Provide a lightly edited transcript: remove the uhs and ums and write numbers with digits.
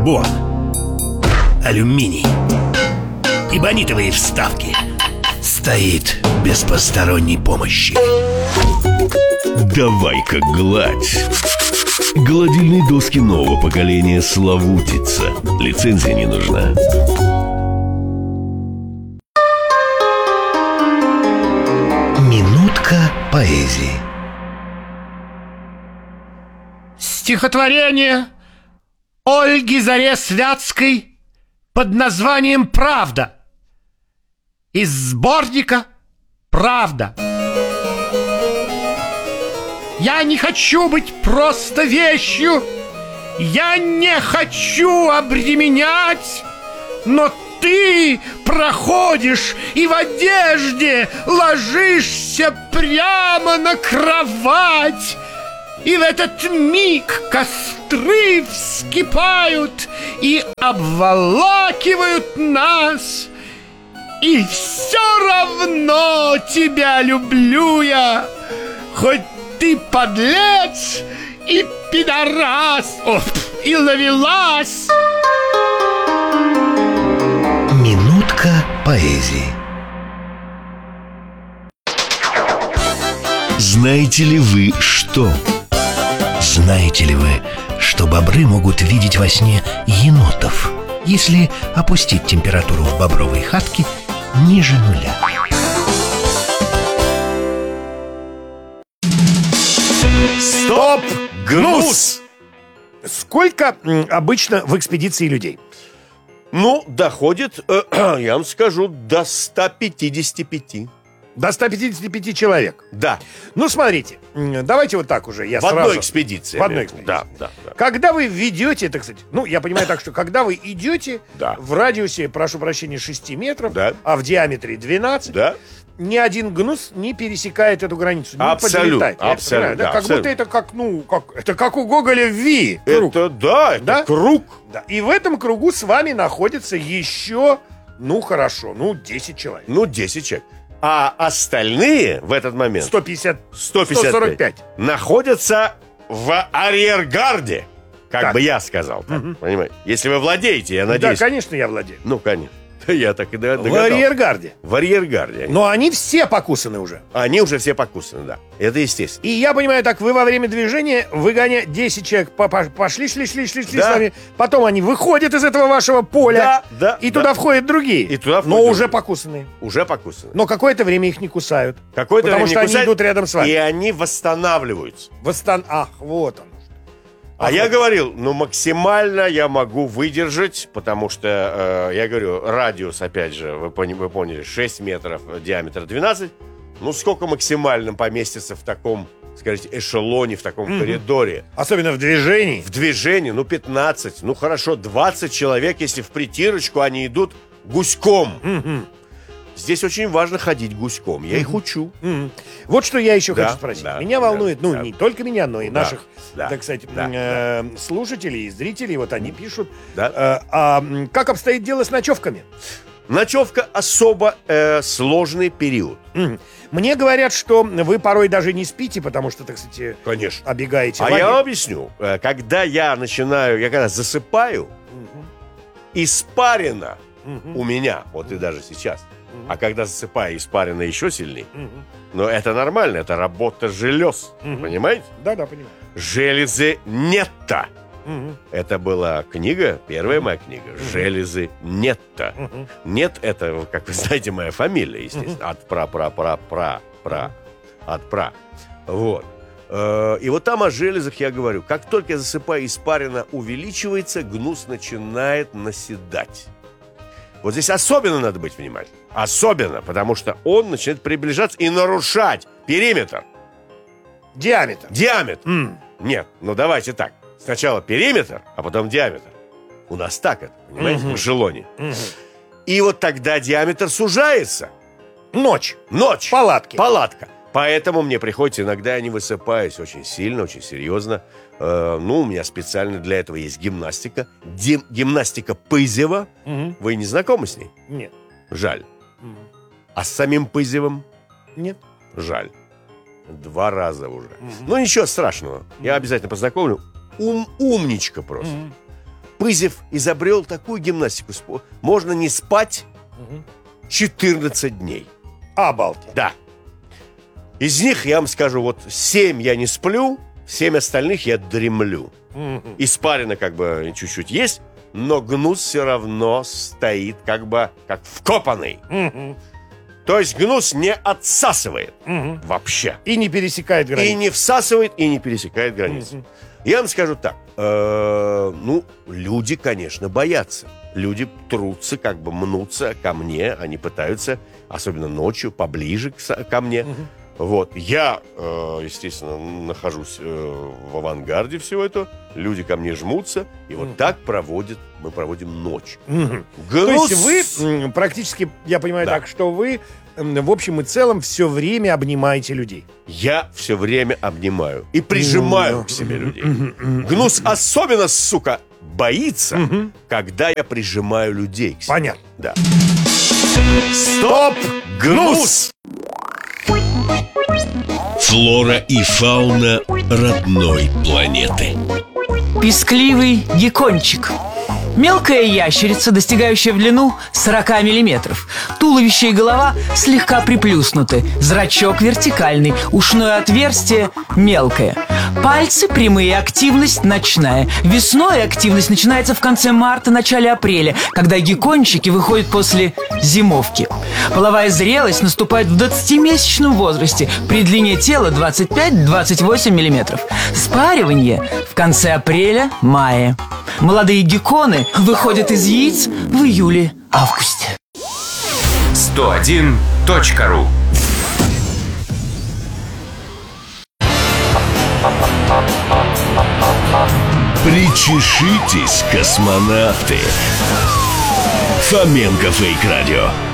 карбон, алюминий и бонитовые вставки. Стоит без посторонней помощи. Давай-ка гладь. Гладильные доски нового поколения Славутица. Лицензия не нужна. Минутка поэзии. Стихотворение Ольги Заресвятской под названием «Правда» из сборника «Правда». Я не хочу быть просто вещью, я не хочу обременять, но ты проходишь и в одежде ложишься прямо на кровать. И в этот миг костры вскипают и обволакивают нас. И все равно тебя люблю я, хоть ты подлец и пидорас, и ловелас. Минутка поэзии. Знаете ли вы что? Знаете ли вы, что бобры могут видеть во сне енотов, если опустить температуру в бобровой хатке ниже нуля? Стоп! Гнус! Сколько обычно в экспедиции людей? Ну, доходит, я вам скажу, до 155. До 155 человек. Да. Ну, смотрите, давайте вот так уже. В одной экспедиции. В одной экспедиции. Да. Когда вы ведете, так сказать, ну, я понимаю так, что когда вы идете Да. в радиусе, прошу прощения, 6 метров, Да. а в диаметре 12, Да. ни один гнус не пересекает эту границу. Не Абсолютно, подлетает. Я абсолютно, понимаю, да? да, Как абсолютно. будто это как, это как у Гоголя Ви. Круг. Это круг. Да. И в этом кругу с вами находится еще, 10 человек. 10 человек. А остальные в этот момент 150, 145 находятся в арьергарде, как Так. бы я сказал. Так, понимаете? Если вы владеете, я надеюсь. Да, конечно, я владею. Ну, конечно. Я так и В догадался. арьергарде. В арьергарде. Но они все покусаны уже. Они уже все покусаны, да. Это естественно. И я понимаю так, вы во время движения выгоняете 10 человек, пошли шли с Да. вами. Потом они выходят из этого вашего поля. Да, И да. туда входят другие. И туда но входят уже другие. покусанные. Уже покусаны. Но какое-то время их не кусают. Какое-то Потому время что не они кусают, идут рядом с вами. И они восстанавливаются. Ах, вот он. А я говорил, максимально я могу выдержать, потому что, я говорю, радиус, опять же, вы поняли, 6 метров, диаметр 12. Ну, сколько максимально поместится в таком, скажите, эшелоне, в таком коридоре? Особенно в движении. В движении, 15, хорошо, 20 человек, если в притирочку они идут гуськом. Здесь очень важно ходить гуськом. Я их учу. Вот что я еще Да, хочу спросить. да, меня волнует, да. не только меня, но и Да, наших, да, так сказать, да, слушателей и зрителей. Вот они пишут. Да. Как обстоит дело с ночевками? Ночевка особо сложный период. Мне говорят, что вы порой даже не спите, потому что, так сказать, Конечно. обегаете А лагерь. я вам объясню. Когда я когда засыпаю, испарина у меня, вот и даже сейчас. А когда засыпаю, испарина еще сильнее. Но это нормально, это работа желез. Понимаете? Да, понимаю. Железы нетто. Это была книга, первая моя книга. Железы нетто. Нет, это, как вы знаете, моя фамилия, естественно. От от пра. Вот. И вот там о железах я говорю. Как только я засыпаю, испарина увеличивается, гнус начинает наседать. Вот здесь особенно надо быть внимательным. Особенно, потому что он начинает приближаться и нарушать периметр. Диаметр. Нет, давайте так. Сначала периметр, а потом диаметр. У нас так это, понимаете, в эшелоне. И вот тогда диаметр сужается. Ночь. Палатка. Поэтому мне приходится иногда, я не высыпаюсь очень сильно, очень серьезно. У меня специально для этого есть гимнастика. Гимнастика Пызева. Вы не знакомы с ней? Нет. Жаль. А с самим Пызевым? Нет. Жаль. 2 раза уже. Ничего страшного. Я обязательно познакомлю. Умничка просто. Пызев изобрел такую гимнастику. Можно не спать 14 дней. Обалдеть. Да. Из них, я вам скажу, вот 7 я не сплю, 7 остальных я дремлю. Испарина как бы чуть-чуть есть, но гнус все равно стоит как бы как вкопанный. То есть гнус не отсасывает вообще. И не пересекает границу. И не всасывает, и не пересекает границу. Я вам скажу так. Люди, конечно, боятся. Люди трутся, как бы мнутся ко мне. Они пытаются, особенно ночью, поближе ко мне. Вот. Я, естественно, нахожусь в авангарде всего этого. Люди ко мне жмутся. И вот так мы проводим ночь. То есть вы практически, я понимаю так, что вы в общем и целом все время обнимаете людей. Я все время обнимаю и прижимаю к себе людей. Гнус особенно, сука, боится, когда я прижимаю людей к себе. Понятно. Да. Стоп, гнус! Флора и фауна родной планеты. Пискливый геккончик. Мелкая ящерица, достигающая в длину 40 миллиметров. Туловище и голова слегка приплюснуты. Зрачок вертикальный, ушное отверстие мелкое. Пальцы прямые, активность ночная. Весной активность начинается в конце марта, начале апреля, когда геккончики выходят после зимовки. Половая зрелость наступает в 20-месячном возрасте при длине тела 25-28 миллиметров. Спаривание в конце апреля-мая. Молодые гекконы выходят из яиц в июле-августе. 101.ru. Причешитесь, космонавты. Фоменко Фейк Радио.